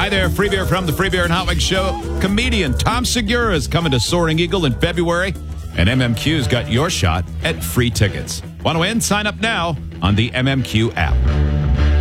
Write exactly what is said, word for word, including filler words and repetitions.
Hi there, Free Beer from the Free Beer and Hot Wings Show. Comedian Tom Segura is coming to Soaring Eagle in February, and M M Q's got your shot at free tickets. Want to win? Sign up now on the M M Q app.